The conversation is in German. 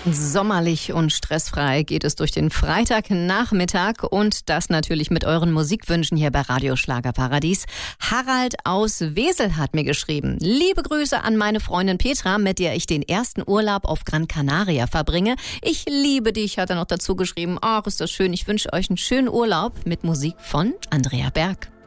Sommerlich und stressfrei geht es durch den Freitagnachmittag und das natürlich mit euren Musikwünschen hier bei Radio Schlagerparadies. Harald aus Wesel hat mir geschrieben: Liebe Grüße an meine Freundin Petra, mit der ich den ersten Urlaub auf Gran Canaria verbringe. Ich liebe dich, hat er noch dazu geschrieben. Ach, ist das schön. Ich wünsche euch einen schönen Urlaub mit Musik von Andrea Berg.